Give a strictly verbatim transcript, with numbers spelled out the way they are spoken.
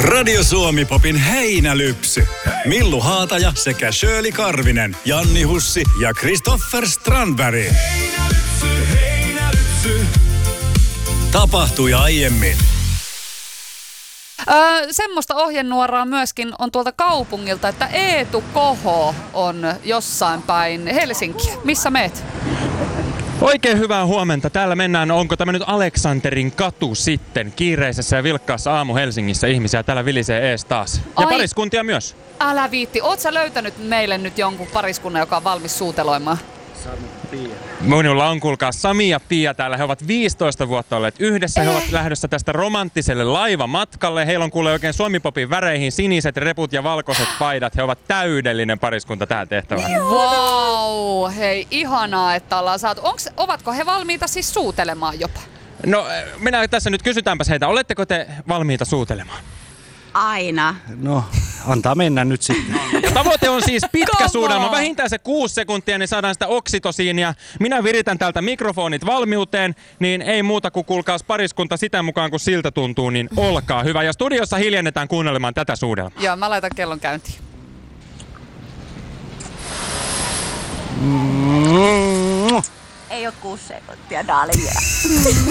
Radio Suomi Popin heinälypsy. Millu Haataja sekä Shirley Karvinen, Janni Hussi ja Christopher Strandberg. Heinälypsy, heinälypsy. Tapahtui aiemmin. Öö, semmoista ohjenuoraa myöskin on tuolta kaupungilta, että Eetu Koho on jossain päin Helsinkiä. Missä meet? Oikein hyvää huomenta. Täällä mennään, onko tämä nyt Aleksanterin katu sitten, kiireisessä ja vilkkaassa aamu Helsingissä ihmisiä. Täällä vilisee ees taas. Ja Ai, pariskuntia myös. Älä viitti. Oot sä löytänyt meille nyt jonkun pariskunnan, joka on valmis suuteloimaan? Minulla on, kuulkaa, Sami ja Pia täällä. He ovat viisitoista vuotta olleet yhdessä. He ovat lähdössä tästä romanttiselle laivamatkalle. Heillä on kuule oikein Suomi-popin väreihin siniset reput ja valkoiset paidat. He ovat täydellinen pariskunta tähän tehtävään. Vau, wow, hei, ihanaa, että ollaan saatu. Onks, ovatko he valmiita siis suutelemaan jopa? No, minä tässä nyt kysytäänpäs heitä. Oletteko te valmiita suutelemaan? Aina. No, antaa mennä nyt sitten. Ja tavoite on siis pitkä suudelma, vähintään se kuusi sekuntia, niin saadaan sitä oksitosiinia. Minä viritän täältä mikrofonit valmiuteen, niin ei muuta kuin kuulkaas pariskunta sitä mukaan, kun siltä tuntuu, niin olkaa hyvä. Ja studiossa hiljennetään kuunnelemaan tätä suudelmaa. Joo, mä laitan kellon käyntiin. Ei oo kuusi sekuntia, darling.